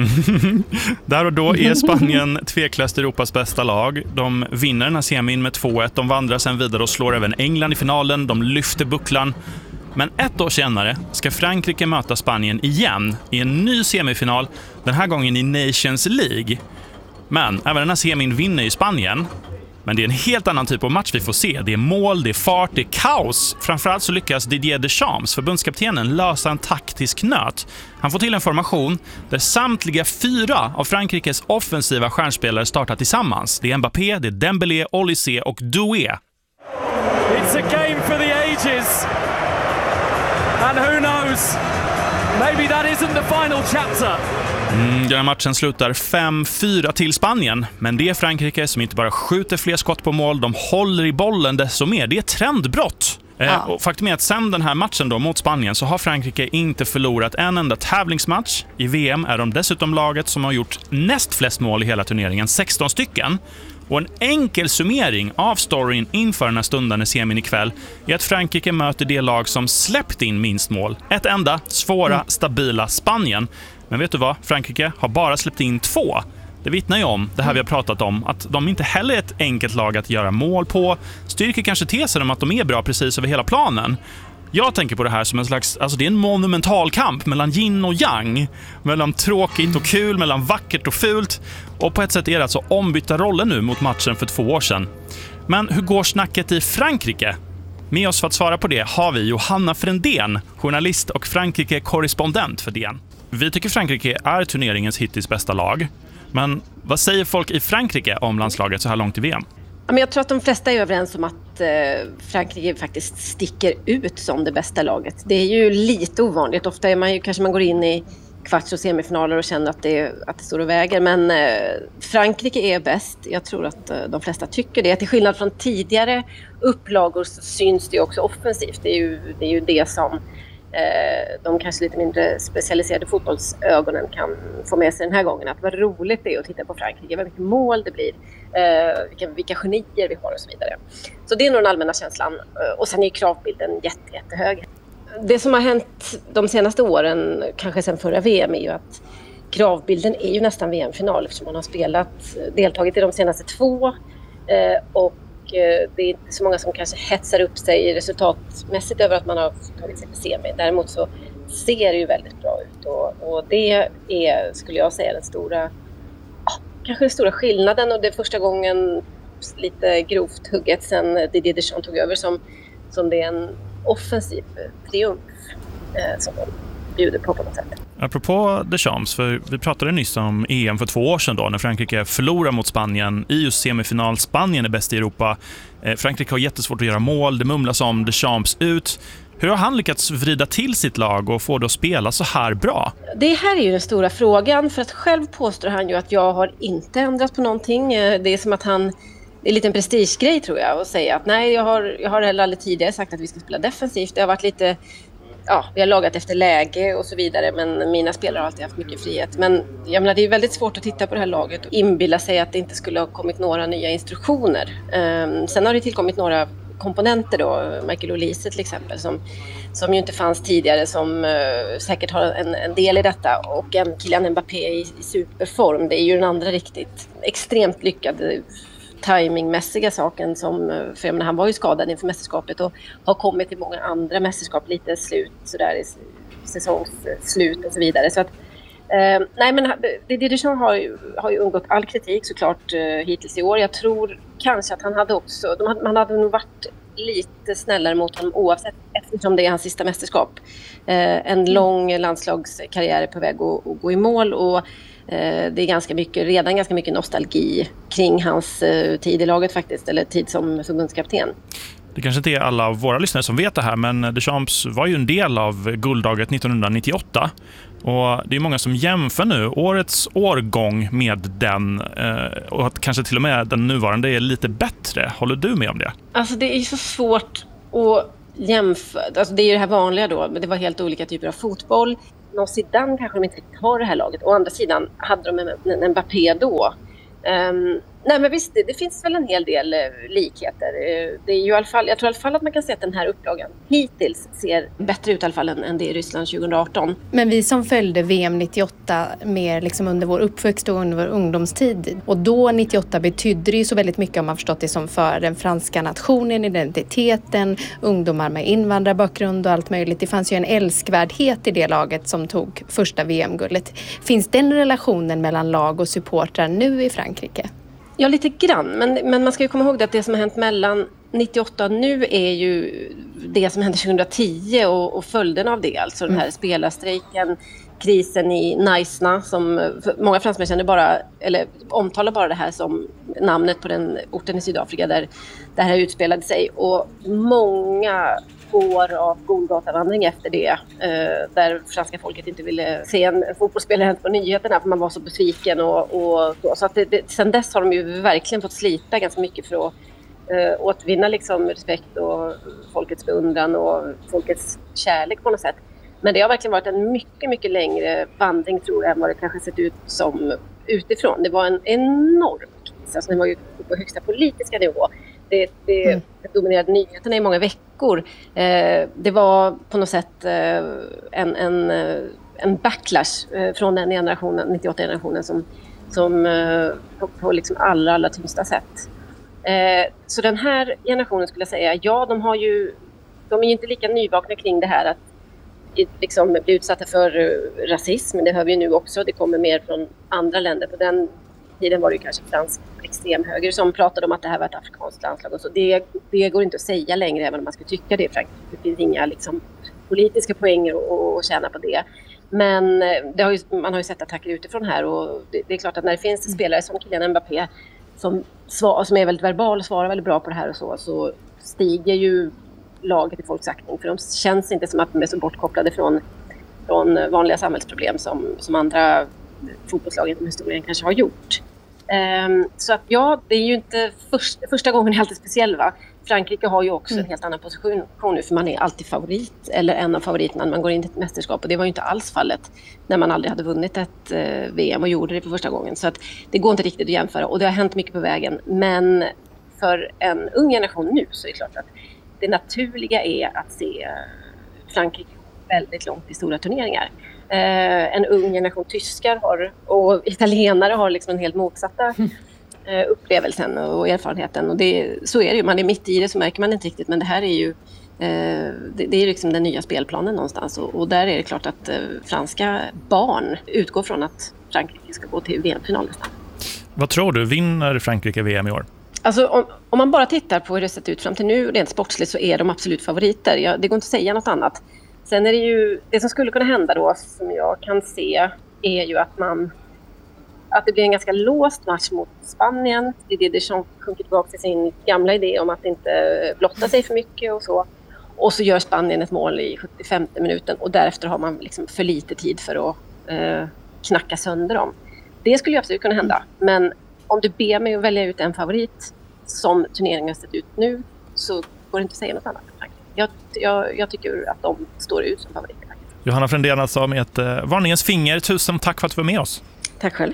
Där och då är Spanien tveklöst Europas bästa lag. De vinner den här semin med 2-1. De vandrar sen vidare och slår även England i finalen. De lyfter bucklan. Men ett år senare ska Frankrike möta Spanien igen i en ny semifinal. Den här gången i Nations League. Men även den här semin vinner ju Spanien. Men det är en helt annan typ av match vi får se. Det är mål, det är fart, det är kaos. Framförallt så lyckas Didier Deschamps, förbundskaptenen, lösa en taktisk nöt. Han får till en formation där samtliga 4 av Frankrikes offensiva stjärnspelare startar tillsammans. Det är Mbappé, det är Dembélé, Olysée och Doué. It's a game for the ages. And who knows? Maybe that isn't the final chapter. Den här matchen slutar 5-4 till Spanien. Men det är Frankrike som inte bara skjuter fler skott på mål, de håller i bollen desto mer. Det är trendbrott. Och faktum är att sen den här matchen då mot Spanien så har Frankrike inte förlorat en enda tävlingsmatch. I VM är de dessutom laget som har gjort näst flest mål i hela turneringen, 16 stycken. Och en enkel summering av storyn inför den här stundande semin ikväll är att Frankrike möter det lag som släppt in minst mål. Ett enda, svåra, stabila Spanien. Men vet du vad? Frankrike har bara släppt in 2. Det vittnar ju om det här vi har pratat om, att de inte heller är ett enkelt lag att göra mål på. Styrker kanske tesen om att de är bra precis över hela planen. Jag tänker på det här som en slags, alltså det är en monumental kamp mellan yin och yang, mellan tråkigt och kul, mellan vackert och fult. Och på ett sätt är det alltså ombytta roller nu mot matchen för 2 år sedan. Men hur går snacket i Frankrike? Med oss för att svara på det har vi Johanna Frändén, journalist och Frankrike-korrespondent för DN. Vi tycker Frankrike är turneringens hittills bästa lag. Men vad säger folk i Frankrike om landslaget så här långt i VM? Jag tror att de flesta är överens om att Frankrike faktiskt sticker ut som det bästa laget. Det är ju lite ovanligt. Ofta är man ju, kanske man går in i kvarts- och semifinaler och känner att det står och väger. Men Frankrike är bäst. Jag tror att de flesta tycker det. Till skillnad från tidigare upplagor så syns det också offensivt. Det är ju det som de kanske lite mindre specialiserade fotbollsögonen kan få med sig den här gången. Att vad roligt det är att titta på Frankrike, vad mycket mål det blir, vilka genier vi har och så vidare. Så det är nog den allmänna känslan. Och sen är ju kravbilden jättehög. Det som har hänt de senaste åren, kanske sen förra VM, är ju att kravbilden är ju nästan VM-final eftersom man har deltagit i de senaste 2 och det är inte så många som kanske hetsar upp sig resultatmässigt över att man har tagit sig till semi. Däremot så ser det ju väldigt bra ut och det är, skulle jag säga, kanske den stora skillnaden, och det är första gången lite grovt hugget sen Didier Deschamps tog över som det är en offensiv triumf som de bjuder på något sätt. Apropå Deschamps, för vi pratade nyss om EM för 2 år sedan då, när Frankrike förlorar mot Spanien i just semifinal. Spanien är bäst i Europa. Frankrike har jättesvårt att göra mål. Det mumlas om Deschamps ut. Hur har han lyckats vrida till sitt lag och få det att spela så här bra? Det här är ju den stora frågan, för att själv påstår han ju att jag har inte ändrat på någonting. Det är som att det är en liten prestigegrej, tror jag, att säga att nej, jag har heller aldrig tidigare sagt att vi ska spela defensivt. Det har varit lite, vi har lagat efter läge och så vidare, men mina spelare har alltid haft mycket frihet. Men jag menar, det är väldigt svårt att titta på det här laget och inbilla sig att det inte skulle ha kommit några nya instruktioner. Sen har det tillkommit några komponenter då, Michael Olise till exempel, som ju inte fanns tidigare, som säkert har en del i detta, och en Kylian Mbappé i superform. Det är ju den andra riktigt extremt lyckade timingmässiga saken, för jag menar, han var ju skadad inför mästerskapet och har kommit till många andra mästerskap lite slut sådär i säsongsslut och så vidare. Så att nej, men Didier Deschamps har ju undgått all kritik såklart hittills i år. Jag tror kanske att man hade nog varit lite snällare mot honom oavsett, eftersom det är hans sista mästerskap. En lång landslagskarriär är på väg att gå i mål, och det är redan ganska mycket nostalgi kring hans tid i laget faktiskt, eller tid som förbundskapten. Det kanske inte är alla av våra lyssnare som vet det här, men Deschamps var ju en del av guldlaget 1998. Och det är många som jämför nu årets årgång med den, och att kanske till och med den nuvarande är lite bättre. Håller du med om det? Alltså det är ju så svårt att jämföra. Alltså det är ju det här vanliga då, men det var helt olika typer av fotboll. Någon sidan kanske de inte har det här laget. Å andra sidan hade de en Mbappé då. Nej, men visst, det finns väl en hel del likheter. Det är ju i alla fall, jag tror i alla fall att man kan säga att den här upplagan hittills ser bättre ut i alla fall än det i Ryssland 2018. Men vi som följde VM 98 mer liksom under vår uppväxt och under vår ungdomstid. Och då 98 betydde det ju så väldigt mycket, om man förstått det, som för den franska nationen, identiteten, ungdomar med invandrarbakgrund och allt möjligt. Det fanns ju en älskvärdhet i det laget som tog första VM-guldet. Finns den relationen mellan lag och supportrar nu i Frankrike? Ja, lite grann. Men man ska ju komma ihåg att det som har hänt mellan 98 och nu är ju det som hände 2010 och följden av det. Alltså den här spelarstrejken, krisen i Naisna, som många fransmän känner bara, eller omtalar bara det här som namnet på den orten i Sydafrika där det här utspelade sig. Och många år av Golgatavandring efter det, där franska folket inte ville se en fotbollsspelare på nyheterna för man var så besviken och så att sen dess har de ju verkligen fått slita ganska mycket för att återvinna liksom respekt och folkets beundran och folkets kärlek på något sätt. Men det har verkligen varit en mycket, mycket längre vandring, tror jag, än vad det kanske sett ut som utifrån. Det var en enorm kris, alltså det var ju på högsta politiska nivå. Det dominerade nyheterna i många veckor. Det var på något sätt en backlash från den generationen, 98-generationen, som på liksom allra tyngsta sätt. Så den här generationen skulle jag säga, ja, de är ju inte lika nyvakna kring det här att liksom bli utsatta för rasism. Det hör vi ju nu också, det kommer mer från andra länder. På den tiden var det ju kanske fransk extremhöger som pratade om att det här var ett afrikanskt landslag och så. Det går inte att säga längre, även om man skulle tycka det. Det finns inga liksom politiska poänger att tjäna på det. Men man har ju sett attacker utifrån här, och det är klart att när det finns spelare som Kylian Mbappé som är väldigt verbal och svarar väldigt bra på det här och så stiger ju laget i folks aktning, för de känns inte som att de är så bortkopplade från vanliga samhällsproblem som andra fotbollslag genom historien kanske har gjort. Så att ja, det är ju inte första gången är alltid speciell, va? Frankrike har ju också en helt annan position nu, för man är alltid favorit eller en av favoriterna när man går in i ett mästerskap, och det var ju inte alls fallet när man aldrig hade vunnit ett VM och gjorde det för första gången. Så att det går inte riktigt att jämföra, och det har hänt mycket på vägen, men för en ung generation nu så är det klart att det naturliga är att se Frankrike väldigt långt i stora turneringar. En ung generation tyskar och italienare har liksom en helt motsatta upplevelsen och erfarenheten. Och så är det ju, man är mitt i det så märker man inte riktigt, men det här är ju det är liksom den nya spelplanen någonstans, och där är det klart att franska barn utgår från att Frankrike ska gå till VM-final nästan. Vad tror du, vinner Frankrike VM i år? Alltså om man bara tittar på hur det sett ut fram till nu rent sportsligt, så är de absolut favoriter. Det går inte att säga något annat. Sen är det ju, det som skulle kunna hända då, som jag kan se, är ju att det blir en ganska låst match mot Spanien. Det är det Deschamps sjunker tillbaka till sin gamla idé om att inte blotta sig för mycket och så. Och så gör Spanien ett mål i 75 minuten, och därefter har man liksom för lite tid för att knacka sönder dem. Det skulle ju absolut kunna hända. Men om du ber mig att välja ut en favorit som turneringen har sett ut nu, så går det inte att säga något annat. Jag tycker att de står ut som favoriter. Johanna Frändén alltså med ett varningens finger. Tusen tack för att du var med oss. Tack själv.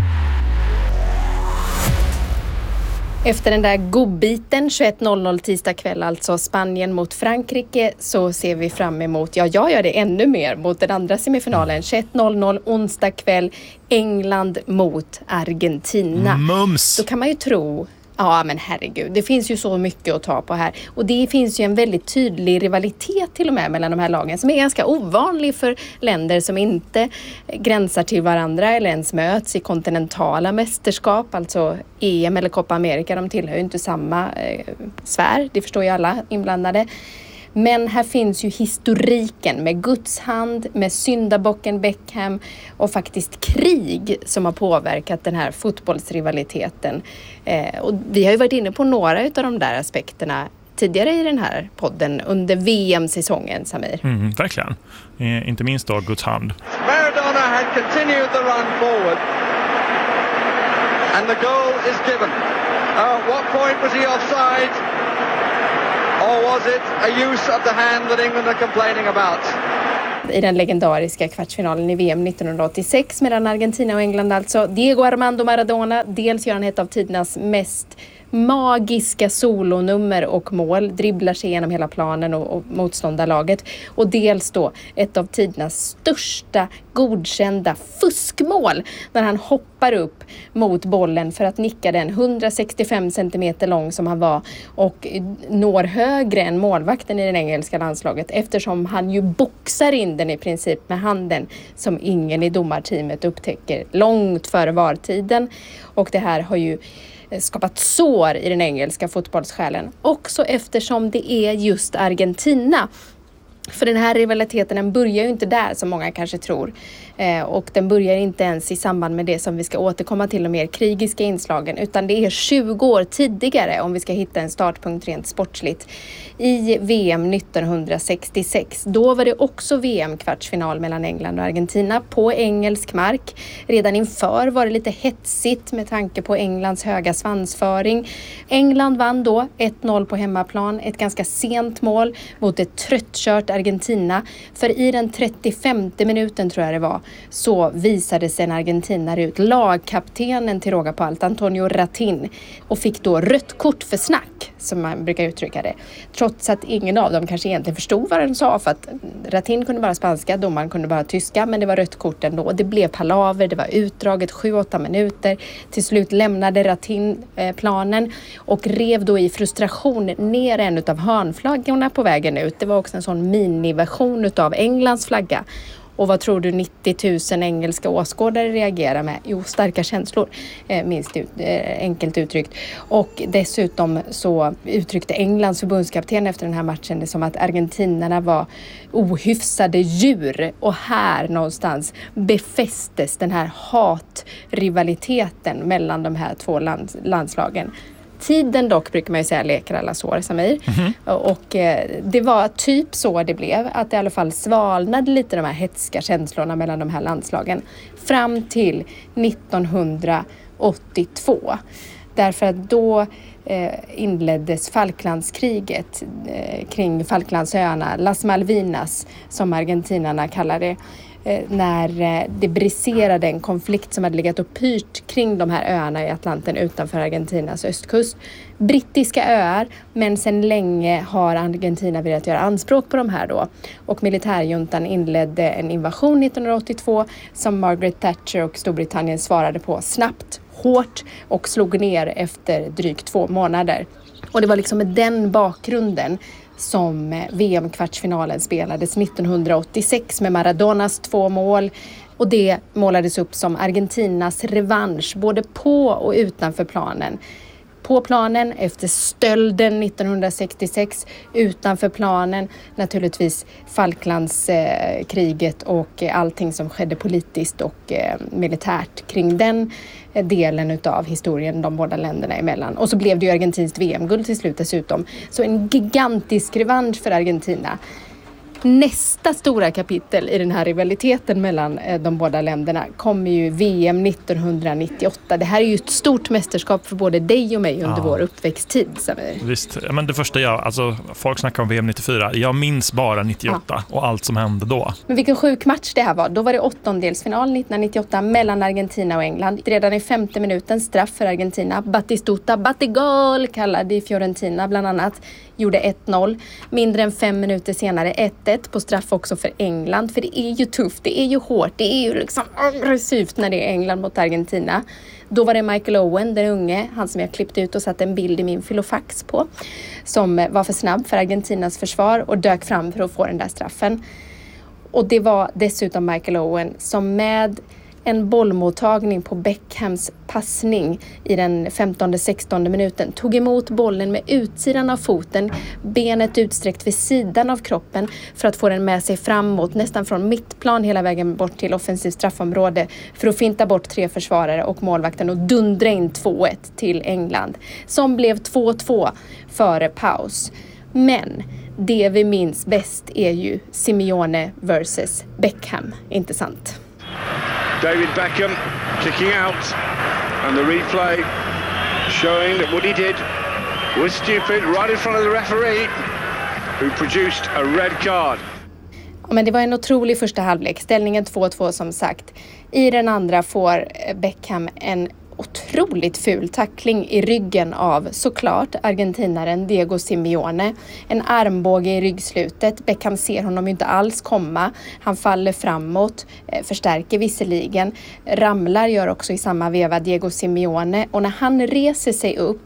Efter den där godbiten 21.00 tisdag kväll, alltså Spanien mot Frankrike, så ser vi fram emot, jag gör det ännu mer, mot den andra semifinalen 21.00 onsdag kväll, England mot Argentina. Mums! Då kan man ju tro, ja men herregud, det finns ju så mycket att ta på här. Och det finns ju en väldigt tydlig rivalitet till och med mellan de här lagen, som är ganska ovanlig för länder som inte gränsar till varandra eller ens möts i kontinentala mästerskap, alltså EM eller Copa America. De tillhör ju inte samma sfär, det förstår ju alla inblandade. Men här finns ju historiken med Guds hand, med syndabocken Beckham och faktiskt krig som har påverkat den här fotbollsrivaliteten. Och vi har ju varit inne på några av de där aspekterna tidigare i den här podden under VM-säsongen, Samir. Verkligen. Inte minst då Guds hand. Maradona had continued the run forward. And the goal is given. At what point was he offside? Or was it a use of the hand that England are complaining about? i den legendariska kvartsfinalen i VM 1986 mellan Argentina och England alltså. Diego Armando Maradona, dels gör han ett av tidernas mest magiska solonummer och mål, dribblar sig igenom hela planen och motståndarlaget, och dels då ett av tidernas största godkända fuskmål när han hoppar upp mot bollen för att nicka den 165 centimeter lång som han var och når högre än målvakten i det engelska landslaget, eftersom han ju boxar in den i princip med handen som ingen i domarteamet upptäcker långt före VAR-tiden. Och det här har ju skapat sår i den engelska fotbollssjälen. Också eftersom det är just Argentina. För den här rivaliteten, den börjar ju inte där som många kanske tror. Och den börjar inte ens i samband med det som vi ska återkomma till, de mer krigiska inslagen. Utan det är 20 år tidigare om vi ska hitta en startpunkt rent sportsligt. I VM 1966. Då var det också VM-kvartsfinal mellan England och Argentina på engelsk mark. Redan inför var det lite hetsigt med tanke på Englands höga svansföring. England vann då 1-0 på hemmaplan. Ett ganska sent mål mot ett tröttkört Argentina. För i den 35:e minuten tror jag det var, så visade sig en argentinare ut, lagkaptenen till råga på allt, Antonio Ratin, och fick då rött kort för snack, som man brukar uttrycka det. Trots att ingen av dem kanske egentligen förstod vad den sa, för att Ratin kunde bara spanska, domaren kunde bara tyska, men det var rött kort ändå. Det blev palaver, det var utdraget 7-8 minuter. Till slut lämnade Ratin planen och rev då i frustration ner en av hörnflaggorna på vägen ut. Det var också en sån miniversion av Englands flagga. Och vad tror du 90 000 engelska åskådare reagerar med? Jo, starka känslor, minst enkelt uttryckt. Och dessutom så uttryckte Englands förbundskapten efter den här matchen det som att argentinarna var ohyfsade djur. Och här någonstans befästes den här hatrivaliteten mellan de här två landslagen. Tiden dock, brukar man ju säga, leker alla sår, Samir. Och det var typ så det blev, att det i alla fall svalnade lite de här hetska känslorna mellan de här landslagen fram till 1982. Därför att då inleddes Falklandskriget kring Falklandsöarna, Las Malvinas som argentinarna kallar det. När det briserade en konflikt som hade legat och pyrt kring de här öarna i Atlanten utanför Argentinas östkust. Brittiska öar, men sedan länge har Argentina velat göra anspråk på de här då. Och militärjuntan inledde en invasion 1982 som Margaret Thatcher och Storbritannien svarade på snabbt, hårt och slog ner efter drygt 2 månader. Och det var liksom med den bakgrunden som VM-kvartsfinalen spelades 1986 med Maradonas 2 mål. Och det målades upp som Argentinas revansch både på och utanför planen. På planen efter stölden 1966, utanför planen naturligtvis Falklandskriget och allting som skedde politiskt och militärt kring den delen utav historien de båda länderna emellan. Och så blev det ju argentinskt VM-guld till slut dessutom. Så en gigantisk revansch för Argentina. Nästa stora kapitel i den här rivaliteten mellan de båda länderna kommer ju VM 1998. Det här är ju ett stort mästerskap för både dig och mig under vår uppväxttid, Samir. Visst, men det första folk snackar om VM 94. Jag minns bara 98 och allt som hände då. Men vilken sjuk match det här var. Då var det 8-delsfinal 1998 mellan Argentina och England. Redan i 5:e minuten straff för Argentina. Batistuta, Batigol kallade i Fiorentina bland annat. Gjorde 1-0. Mindre än 5 minuter senare 1-1 på straff också för England. För det är ju tufft, det är ju hårt, det är ju liksom aggressivt när det är England mot Argentina. Då var det Michael Owen, den unge, han som jag klippt ut och satt en bild i min filofax på, som var för snabb för Argentinas försvar och dök fram för att få den där straffen. Och det var dessutom Michael Owen som med en bollmottagning på Beckhams passning i den 15-16 minuten tog emot bollen med utsidan av foten, benet utsträckt vid sidan av kroppen för att få den med sig framåt, nästan från mittplan hela vägen bort till offensivt straffområde för att finta bort 3 försvarare och målvakten och dundra in 2-1 till England, som blev 2-2 före paus. Men det vi minns bäst är ju Simeone versus Beckham, inte sant? David Beckham kicking out, and the replay showing that what he did was stupid right in front of the referee, who produced a red card. Men det var en otrolig första halvlek. Ställningen 2-2 som sagt. I den andra får Beckham en otroligt ful tackling i ryggen av såklart argentinaren Diego Simeone. En armbåge i ryggslutet. Beckham ser honom inte alls komma. Han faller framåt, förstärker visserligen. Ramlar gör också i samma veva Diego Simeone. Och när han reser sig upp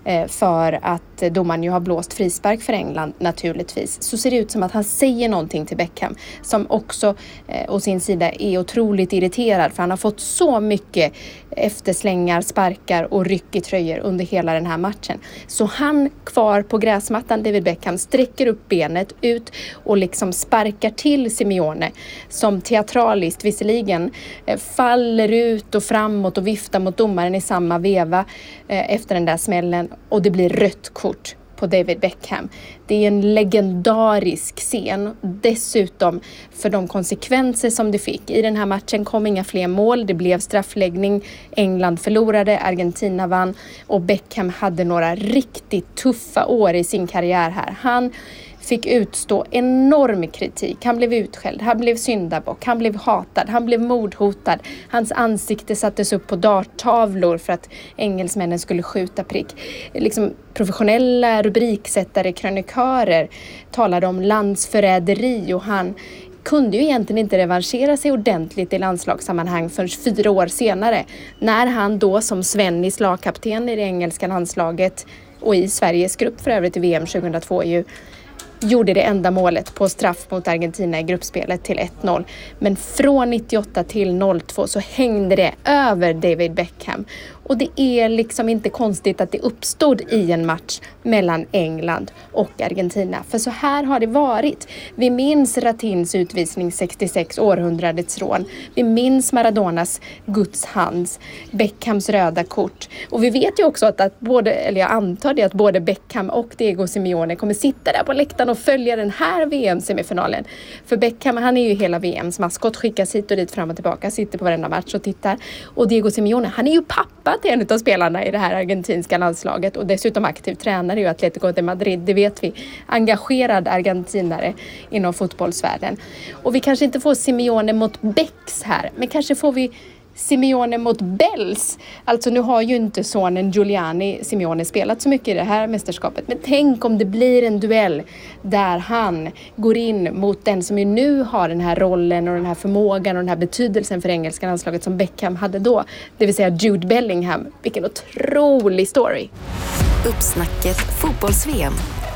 för att domaren ju har blåst frispark för England naturligtvis, så ser det ut som att han säger någonting till Beckham som också å sin sida är otroligt irriterad, för han har fått så mycket efterslängar, sparkar och ryck i tröjor under hela den här matchen. Så han kvar på gräsmattan, David Beckham, sträcker upp benet ut och liksom sparkar till Simeone som teatraliskt visserligen faller ut och framåt och viftar mot domaren i samma veva efter den där smällen, och det blir rött kort på David Beckham. Det är en legendarisk scen, dessutom för de konsekvenser som det fick. I den här matchen kom inga fler mål, det blev straffläggning, England förlorade, Argentina vann och Beckham hade några riktigt tuffa år i sin karriär här. Han fick utstå enorm kritik. Han blev utskälld, han blev syndabock, han blev hatad, han blev mordhotad. Hans ansikte sattes upp på darttavlor för att engelsmännen skulle skjuta prick. Liksom professionella rubriksättare, krönikörer talade om landsförräderi, och han kunde ju egentligen inte revanschera sig ordentligt i landslagssammanhang förrän 4 år senare, när han då som Svennis lagkapten i det engelska landslaget och i Sveriges grupp för övrigt i VM 2002 ju gjorde det enda målet på straff mot Argentina i gruppspelet till 1-0. Men från 98 till 02 så hängde det över David Beckham. Och det är liksom inte konstigt att det uppstod i en match mellan England och Argentina. För så här har det varit. Vi minns Ratins utvisning 66, århundradets rån. Vi minns Maradonas Guds hands, Beckhams röda kort. Och vi vet ju också att jag antar det, att både Beckham och Diego Simeone kommer sitta där på läktaren och följa den här VM-semifinalen. För Beckham, han är ju hela VMs maskot, skickas hit och dit fram och tillbaka, sitter på varenda match och tittar. Och Diego Simeone, han är ju pappa till en av spelarna i det här argentinska landslaget och dessutom aktiv tränare i Atletico de Madrid, det vet vi. Engagerad argentinare inom fotbollsvärlden. Och vi kanske inte får Simeone mot Becks här, men kanske får vi Simeone mot Bells. Alltså nu har ju inte sonen Giuliani Simeone spelat så mycket i det här mästerskapet. Men tänk om det blir en duell där han går in mot den som ju nu har den här rollen och den här förmågan och den här betydelsen för engelska landslaget som Beckham hade då. Det vill säga Jude Bellingham. Vilken otrolig story. Uppsnacket fotbolls-VM.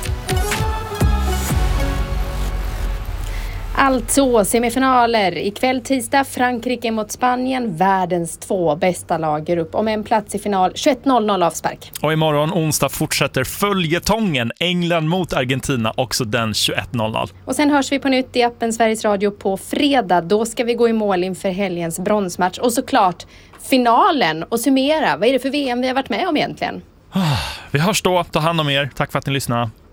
Alltså semifinaler. Ikväll tisdag Frankrike mot Spanien. Världens 2 bästa lag gör upp om en plats i final. 21:00 avspark. Och imorgon onsdag fortsätter följetongen. England mot Argentina, också den 21:00. Och sen hörs vi på nytt i appen Sveriges Radio på fredag. Då ska vi gå i mål inför helgens bronsmatch. Och såklart finalen och summera. Vad är det för VM vi har varit med om egentligen? Vi hörs då. Ta hand om er. Tack för att ni lyssnade.